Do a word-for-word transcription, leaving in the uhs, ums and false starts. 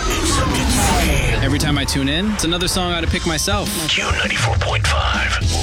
Every time I tune in, it's another song I ought to pick myself. Q ninety-four point five.